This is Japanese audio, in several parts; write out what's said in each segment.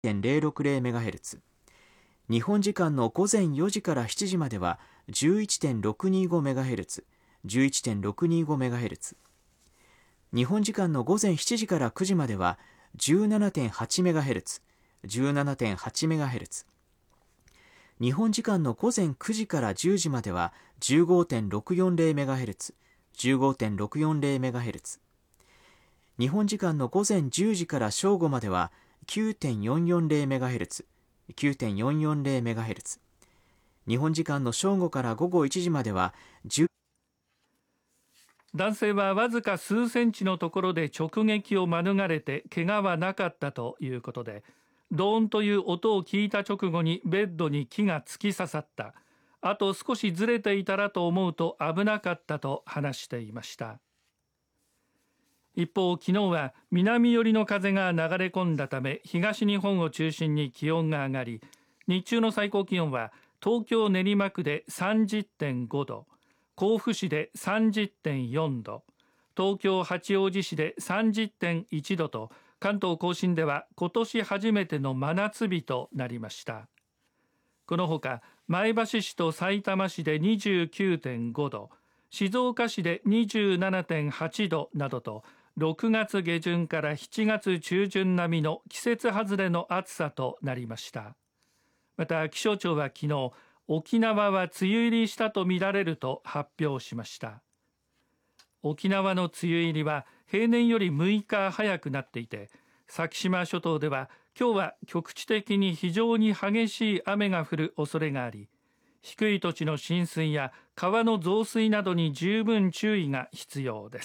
11.060MHz、日本時間の午前4時から7時までは 11.625MHz、11.625MHz、日本時間の午前7時から9時までは 17.8MHz、17.8MHz、日本時間の午前9時から10時までは 15.640MHz、15.640MHz、日本時間の午前10時から正午までは 9.440MHz、9.440MHz、日本時間の正午から午後1時までは10。 男性はわずか数センチのところで直撃を免れて怪我はなかったということで、ドーンという音を聞いた直後にベッドに木が突き刺さった、あと少しずれていたらと思うと危なかったと話していました。一方、昨日は南寄りの風が流れ込んだため東日本を中心に気温が上がり、日中の最高気温は東京練馬区で 30.5 度、甲府市で 30.4 度、東京八王子市で 30.1 度と、関東甲信では今年初めての真夏日となりました。このほか前橋市とさいたま市で 29.5 度、静岡市で 27.8 度などと、6月下旬から7月中旬並みの季節外れの暑さとなりました。また気象庁は昨日、沖縄は梅雨入りしたとみられると発表しました。沖縄の梅雨入りは平年より6日早くなっていて、先島諸島では今日は局地的に非常に激しい雨が降る恐れがあり、低い土地の浸水や川の増水などに十分注意が必要です。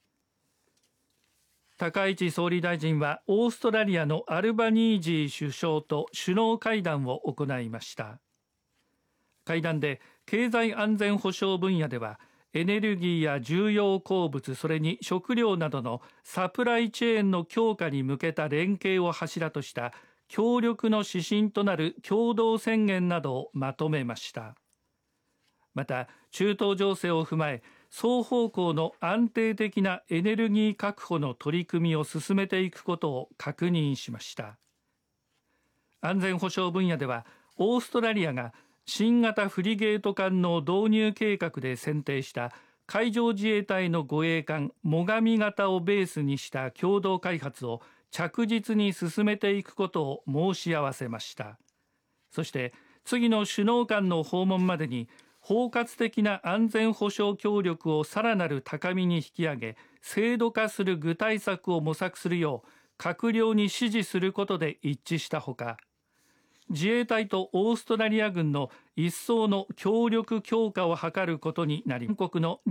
高市総理大臣はオーストラリアのアルバニージー首相と首脳会談を行いました。会談で経済安全保障分野ではエネルギーや重要鉱物、それに食料などのサプライチェーンの強化に向けた連携を柱とした協力の指針となる共同宣言などをまとめました。また中東情勢を踏まえ、双方向の安定的なエネルギー確保の取り組みを進めていくことを確認しました。安全保障分野ではオーストラリアが新型フリゲート艦の導入計画で選定した海上自衛隊の護衛艦最上型をベースにした共同開発を着実に進めていくことを申し合わせました。そして次の首脳間の訪問までに包括的な安全保障協力をさらなる高みに引き上げ、制度化する具体策を模索するよう閣僚に指示することで一致したほか、自衛隊とオーストラリア軍の一層の協力強化を図ることになり、全国の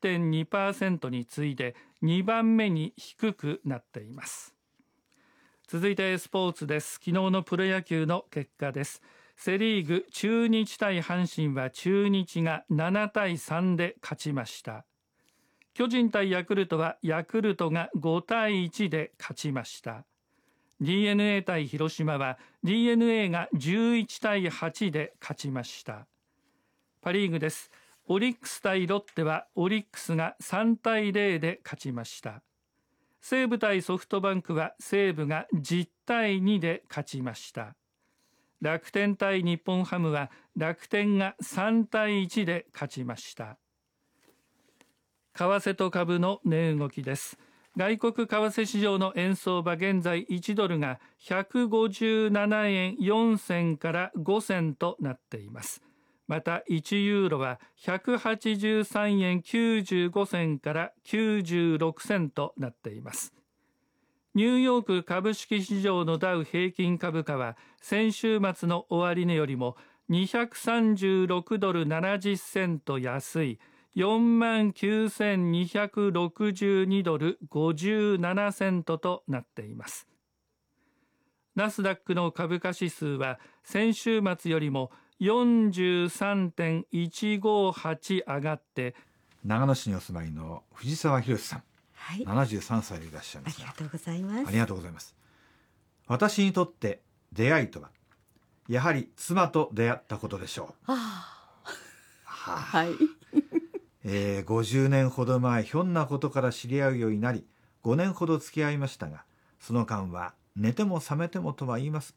10.2% に次いで2番目に低くなっています。続いてスポーツです。昨日のプロ野球の結果です。セリーグ中日対阪神は中日が7対3で勝ちました。巨人対ヤクルトはヤクルトが5対1で勝ちました。DNA 対広島は DNA が11対8で勝ちました。パリーグです。オリックス対ロッテはオリックスが3対0で勝ちました。西武対ソフトバンクは西武が10対2で勝ちました。楽天対日本ハムは楽天が3対1で勝ちました。為替と株の値動きです。外国為替市場の円相場、現在1ドルが157円4銭から5銭となっています。また1ユーロは183円95銭から96銭となっています。ニューヨーク株式市場のダウ平均株価は先週末の終値よりも236ドル70セント安い49,262ドル57セントとなっています。ナスダックの株価指数は先週末よりも 43.158 上がって、 長野市にお住まいの藤沢博さん、 はい、 73歳でいらっしゃいます。 ありがとうございます。 ありがとうございます。私にとって出会いとはやはり妻と出会ったことでしょう。 はい。 50年ほど前、ひょんなことから知り合うようになり5年ほど付き合いましたが、その間は寝ても覚めてもとは言います